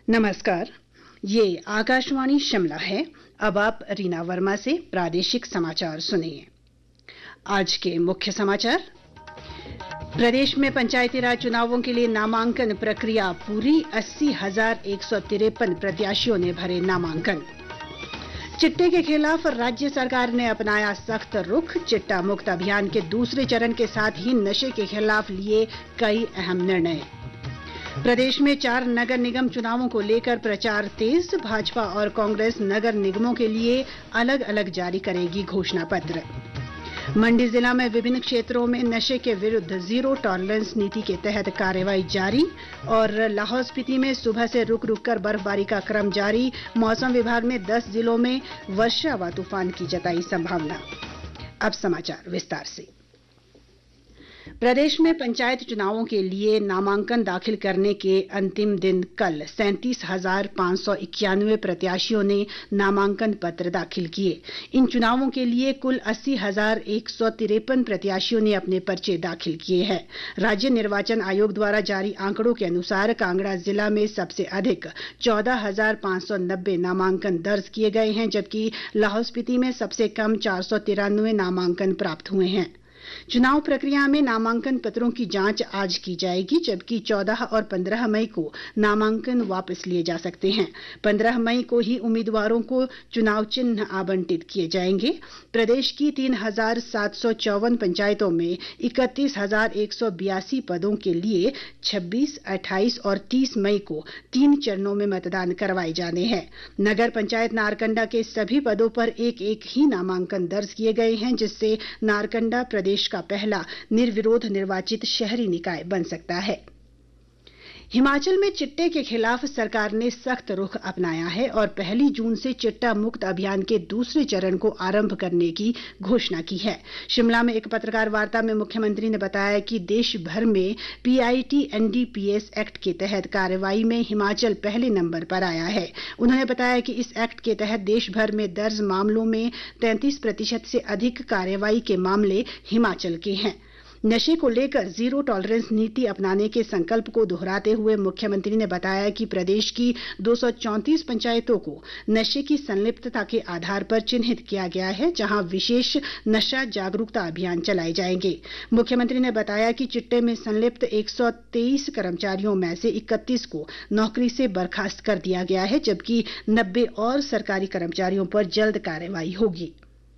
नमस्कार, ये आकाशवाणी शिमला है। अब आप रीना वर्मा से प्रादेशिक समाचार सुनिए। आज के मुख्य समाचार। प्रदेश में पंचायती राज चुनावों के लिए नामांकन प्रक्रिया पूरी। 80,153 प्रत्याशियों ने भरे नामांकन। चिट्टे के खिलाफ राज्य सरकार ने अपनाया सख्त रुख। चिट्टा मुक्त अभियान के दूसरे चरण के साथ ही नशे के खिलाफ लिए कई अहम निर्णय। प्रदेश में 4 नगर निगम चुनावों को लेकर प्रचार तेज। भाजपा और कांग्रेस नगर निगमों के लिए अलग अलग जारी करेगी घोषणा पत्र। मंडी जिला में विभिन्न क्षेत्रों में नशे के विरुद्ध जीरो टॉलरेंस नीति के तहत कार्रवाई जारी। और लाहौल स्पीति में सुबह से रुक रुक कर बर्फबारी का क्रम जारी। मौसम विभाग ने 10 जिलों में वर्षा व तूफान की जताई संभावना। अब समाचार विस्तार से। प्रदेश में पंचायत चुनावों के लिए नामांकन दाखिल करने के अंतिम दिन कल 37,591 प्रत्याशियों ने नामांकन पत्र दाखिल किए। इन चुनावों के लिए कुल 80,153 प्रत्याशियों ने अपने पर्चे दाखिल किए हैं। राज्य निर्वाचन आयोग द्वारा जारी आंकड़ों के अनुसार कांगड़ा जिला में सबसे अधिक 14,590 नामांकन दर्ज किए गए हैं, जबकि लाहौल स्पीति में सबसे कम 493 नामांकन प्राप्त हुए हैं। चुनाव प्रक्रिया में नामांकन पत्रों की जांच आज की जाएगी, जबकि 14 और 15 मई को नामांकन वापस लिए जा सकते हैं। 15 मई को ही उम्मीदवारों को चुनाव चिन्ह आवंटित किए जाएंगे। प्रदेश की 3,754 पंचायतों में 31,182 पदों के लिए 26, 28 और 30 मई को 3 चरणों में मतदान करवाए जाने हैं। नगर पंचायत नारकंडा के सभी पदों पर एक ही नामांकन दर्ज किए गए हैं, जिससे नारकंडा प्रदेश का पहला निर्विरोध निर्वाचित शहरी निकाय बन सकता है। हिमाचल में चिट्टे के खिलाफ सरकार ने सख्त रुख अपनाया है और 1 जून से चिट्टा मुक्त अभियान के दूसरे चरण को आरंभ करने की घोषणा की है। शिमला में एक पत्रकार वार्ता में मुख्यमंत्री ने बताया कि देश भर में PIT NDPS एक्ट के तहत कार्रवाई में हिमाचल पहले नंबर पर आया है। उन्होंने बताया कि इस एक्ट के तहत देश भर में दर्ज मामलों में 33% से अधिक कार्रवाई के मामले हिमाचल के हैं। नशे को लेकर जीरो टॉलरेंस नीति अपनाने के संकल्प को दोहराते हुए मुख्यमंत्री ने बताया कि प्रदेश की 234 पंचायतों को नशे की संलिप्तता के आधार पर चिन्हित किया गया है, जहां विशेष नशा जागरूकता अभियान चलाए जाएंगे। मुख्यमंत्री ने बताया कि चिट्टे में संलिप्त 123 कर्मचारियों में से 31 को नौकरी से बर्खास्त कर दिया गया है, जबकि 90 और सरकारी कर्मचारियों पर जल्द कार्रवाई होगी।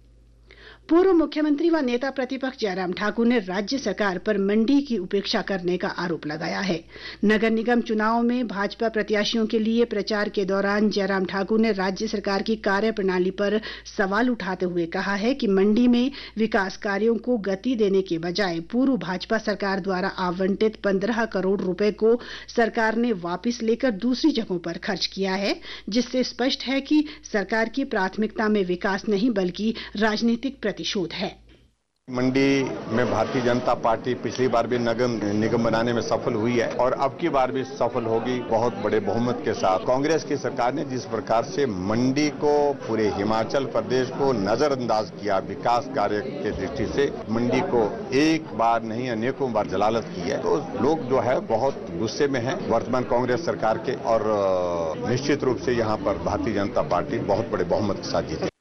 पूर्व मुख्यमंत्री व नेता प्रतिपक्ष जयराम ठाकुर ने राज्य सरकार पर मंडी की उपेक्षा करने का आरोप लगाया है। नगर निगम चुनाव में भाजपा प्रत्याशियों के लिए प्रचार के दौरान जयराम ठाकुर ने राज्य सरकार की कार्यप्रणाली पर सवाल उठाते हुए कहा है कि मंडी में विकास कार्यों को गति देने के बजाय पूर्व भाजपा सरकार द्वारा आवंटित 15 करोड़ रुपए को सरकार ने वापस लेकर दूसरी जगहों पर खर्च किया है, जिससे स्पष्ट है कि सरकार की प्राथमिकता में विकास नहीं बल्कि राजनीतिक प्रतिशोध है। मंडी में भारतीय जनता पार्टी पिछली बार भी नगर निगम बनाने में सफल हुई है और अब की बार भी सफल होगी बहुत बड़े बहुमत के साथ। कांग्रेस की सरकार ने जिस प्रकार से मंडी को, पूरे हिमाचल प्रदेश को नजरअंदाज किया विकास कार्य के दृष्टि से, मंडी को एक बार नहीं अनेकों बार जलालत की है, तो लोग जो है बहुत गुस्से में है वर्तमान कांग्रेस सरकार के और निश्चित रूप से यहाँ पर भारतीय जनता पार्टी बहुत बड़े बहुमत के साथ जीती।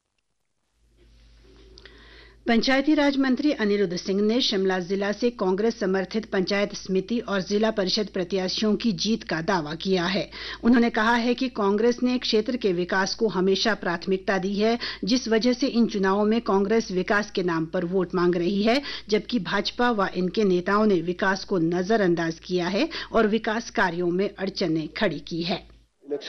पंचायती राज मंत्री अनिरुद्ध सिंह ने शिमला जिला से कांग्रेस समर्थित पंचायत समिति और जिला परिषद प्रत्याशियों की जीत का दावा किया है। उन्होंने कहा है कि कांग्रेस ने क्षेत्र के विकास को हमेशा प्राथमिकता दी है, जिस वजह से इन चुनावों में कांग्रेस विकास के नाम पर वोट मांग रही है, जबकि भाजपा व इनके नेताओं ने विकास को नजरअंदाज किया है और विकास कार्यों में अड़चनें खड़ी की है।